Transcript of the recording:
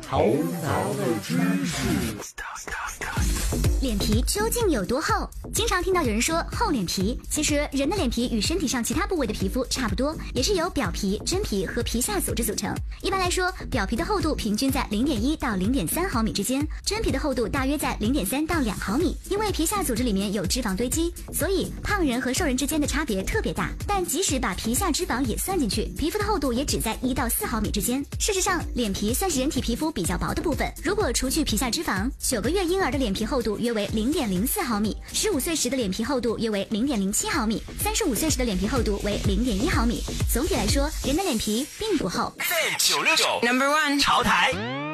头脑的知识。 脸皮究竟有多厚？经常听到有人说厚脸皮，其实人的脸皮与身体上其他部位的皮肤差不多，也是由表皮、真皮和皮下组织组成。一般来说，表皮的厚度平均在 0.1 到 0.3 毫米之间，真皮的厚度大约在 0.3 到2毫米。因为皮下组织里面有脂肪堆积，所以胖人和瘦人之间的差别特别大。但即使把皮下脂肪也算进去，皮肤的厚度也只在1到4毫米之间。事实上，脸皮算是人体皮肤比较薄的部分。如果除去皮下脂肪，9个月婴儿的脸皮厚度约为 0.04 毫米，15岁时的脸皮厚度约为 0.07 毫米，35岁时的脸皮厚度为 0.1 毫米。总体来说，人的脸皮并不厚。 969 No.1 潮台。